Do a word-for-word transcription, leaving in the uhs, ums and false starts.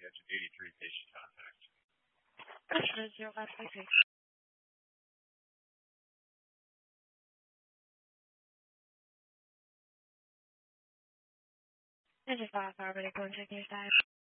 Attention eighty-three patient contact. Customer zero five six six. This is five, already going to your side.